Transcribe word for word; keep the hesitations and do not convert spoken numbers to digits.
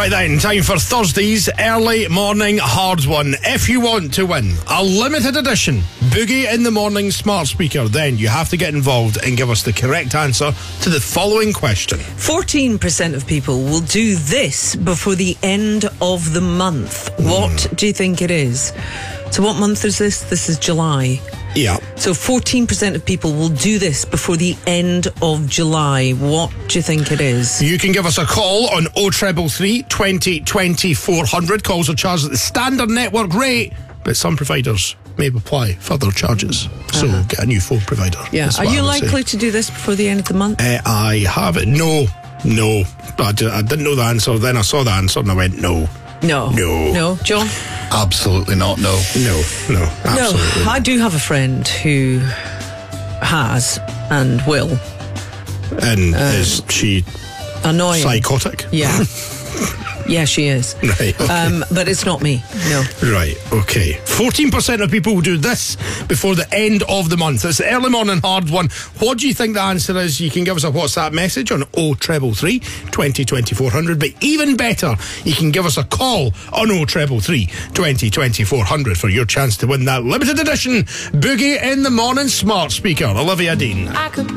Right then, time for Thursday's early morning hard one. If you want to win a limited edition Boogie in the Morning smart speaker, then you have to get involved and give us the correct answer to the following question. fourteen percent of people will do this before the end of the month. What mm. do you think it is? So what month is this? This is July. Yeah. So fourteen percent of people will do this before the end of July. What do you think it is? You can give us a call on oh three three, twenty, twenty, four hundred. Calls are charged at the standard network rate, but some providers may apply further charges. So uh-huh. get a new phone provider. Yeah. Are you likely say. to do this before the end of the month? Uh, I have it. No. No. I, d- I didn't know the answer. Then I saw the answer and I went, no. No. No. No. John? Absolutely not, no. No, no, absolutely No, I do have a friend who has and will. And um, is she annoying? Psychotic? Yeah. Yeah, she is. Right, okay. Um, but it's not me, no. Right, okay. fourteen percent of people will do this before the end of the month. It's the early morning hard one. What do you think the answer is? You can give us a WhatsApp message on oh three three, twenty, twenty, four hundred. But even better, you can give us a call on oh three three, twenty, twenty, four hundred for your chance to win that limited edition Boogie in the Morning smart speaker. Olivia Dean. I could